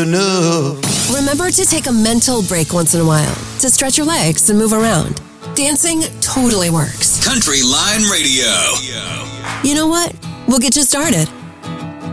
enough. Remember to take a mental break once in a while to stretch your legs and move around. Dancing totally works. Country Line Radio. You know what? We'll get you started.